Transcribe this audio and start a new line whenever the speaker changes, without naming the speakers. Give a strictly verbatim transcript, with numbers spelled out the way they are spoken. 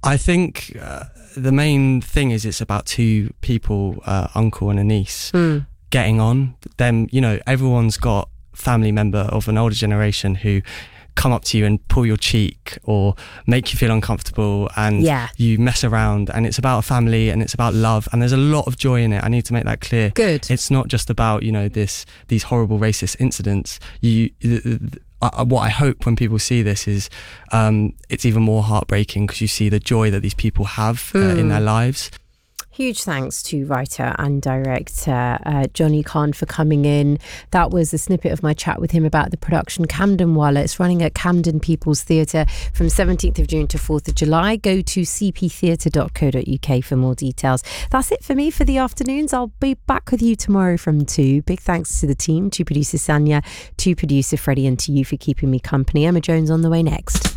I think uh, the main thing is it's about two people, uh, uncle and a niece, mm. getting on. Them, you know, everyone's got family member of an older generation who come up to you and pull your cheek or make you feel uncomfortable, and
yeah.
you mess around, and it's about a family and it's about love, and there's a lot of joy in it. I need to make that clear.
Good.
It's not just about, you know, this these horrible racist incidents. You uh, what I hope when people see this is um, it's even more heartbreaking because you see the joy that these people have uh, mm. in their lives.
Huge thanks to writer and director uh, Johnny Khan for coming in. That was a snippet of my chat with him about the production Camden Wala. It's running at Camden People's Theatre from seventeenth of June to fourth of July. Go to c p theatre dot co dot u k for more details. That's it for me for the afternoons. I'll be back with you tomorrow from two. Big thanks to the team, to producer Sanya, to producer Freddie, and to you for keeping me company. Emma Jones on the way next.